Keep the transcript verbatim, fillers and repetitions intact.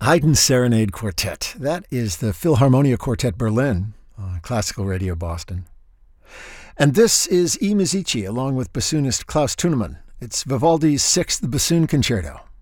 Haydn Serenade Quartet. That is the Philharmonia Quartet Berlin, uh, Classical Radio Boston. And this is I Musici, along with bassoonist Klaus Thunemann. It's Vivaldi's Sixth Bassoon Concerto.